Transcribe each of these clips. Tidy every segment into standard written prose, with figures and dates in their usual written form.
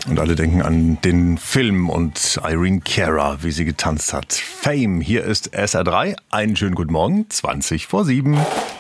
Und alle denken an den Film und Irene Cara, wie sie getanzt hat. Fame, hier ist SR3. Einen schönen guten Morgen, 7:20.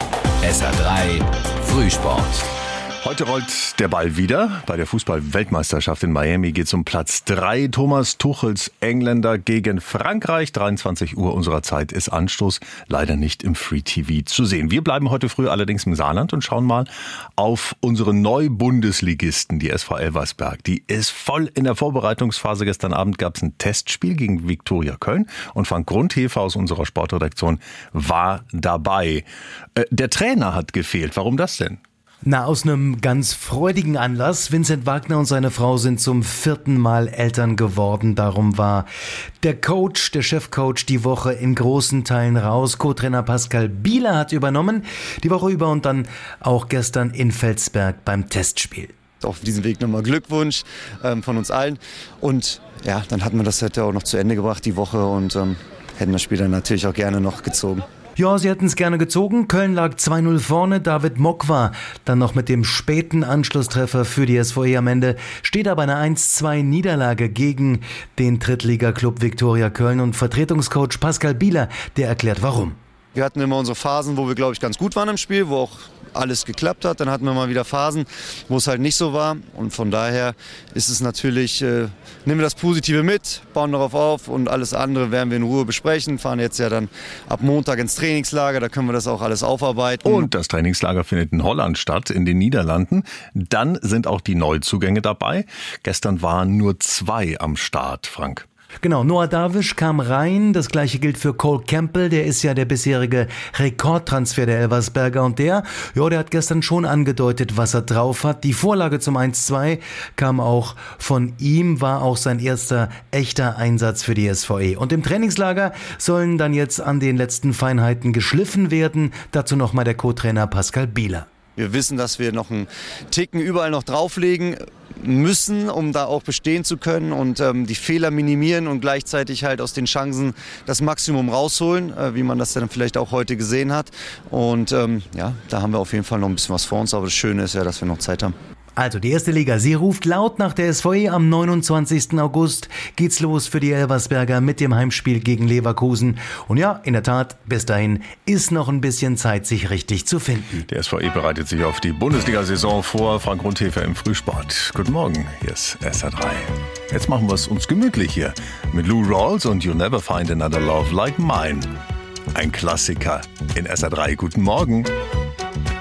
SR3 Frühsport. Heute rollt der Ball wieder. Bei der Fußball-Weltmeisterschaft in Miami geht es um Platz 3. Thomas Tuchels Engländer gegen Frankreich. 23 Uhr unserer Zeit ist Anstoß. Leider nicht im Free TV zu sehen. Wir bleiben heute früh allerdings im Saarland und schauen mal auf unsere Neu-Bundesligisten, die SV Elversberg. Die ist voll in der Vorbereitungsphase. Gestern Abend gab es ein Testspiel gegen Viktoria Köln und Frank Grundhefer aus unserer Sportredaktion war dabei. Der Trainer hat gefehlt. Warum das denn? Aus einem ganz freudigen Anlass. Vincent Wagner und seine Frau sind zum 4. Mal Eltern geworden. Darum war der Chefcoach, die Woche in großen Teilen raus. Co-Trainer Pascal Bieler hat übernommen, die Woche über und dann auch gestern in Felsberg beim Testspiel. Auf diesem Weg nochmal Glückwunsch von uns allen. Und ja, dann hatten wir das heute auch noch zu Ende gebracht, die Woche, und hätten das Spiel dann natürlich auch gerne noch gezogen. Ja, sie hätten es gerne gezogen. Köln lag 2-0 vorne. David Mock war dann noch mit dem späten Anschlusstreffer für die SVE am Ende. Steht aber eine 1-2-Niederlage gegen den Drittligaklub Viktoria Köln. Und Vertretungscoach Pascal Bieler, der erklärt warum. Wir hatten immer unsere Phasen, wo wir, glaube ich, ganz gut waren im Spiel, wo auch alles geklappt hat. Dann hatten wir mal wieder Phasen, wo es halt nicht so war. Und von daher ist es natürlich, nehmen wir das Positive mit, bauen darauf auf und alles andere werden wir in Ruhe besprechen. Fahren jetzt ja dann ab Montag ins Trainingslager, da können wir das auch alles aufarbeiten. Und das Trainingslager findet in Holland statt, in den Niederlanden. Dann sind auch die Neuzugänge dabei. Gestern waren nur 2 am Start, Frank. Genau, Noah Davisch kam rein, das gleiche gilt für Cole Campbell, der ist ja der bisherige Rekordtransfer der Elversberger und der hat gestern schon angedeutet, was er drauf hat. Die Vorlage zum 1-2 kam auch von ihm, war auch sein erster echter Einsatz für die SVE. Und im Trainingslager sollen dann jetzt an den letzten Feinheiten geschliffen werden, dazu nochmal der Co-Trainer Pascal Bieler. Wir wissen, dass wir noch einen Ticken überall noch drauflegen müssen, um da auch bestehen zu können und die Fehler minimieren und gleichzeitig halt aus den Chancen das Maximum rausholen, wie man das dann vielleicht auch heute gesehen hat. Und da haben wir auf jeden Fall noch ein bisschen was vor uns, aber das Schöne ist ja, dass wir noch Zeit haben. Also die erste Liga, sie ruft laut nach der SVE. Am 29. August geht's los für die Elversberger mit dem Heimspiel gegen Leverkusen. Und ja, in der Tat, bis dahin ist noch ein bisschen Zeit, sich richtig zu finden. Der SVE bereitet sich auf die Bundesliga-Saison vor. Frank Grundhefer im Frühsport. Guten Morgen, hier ist SR3. Jetzt machen wir es uns gemütlich hier mit Lou Rawls und You'll Never Find Another Love Like Mine. Ein Klassiker in SR3. Guten Morgen.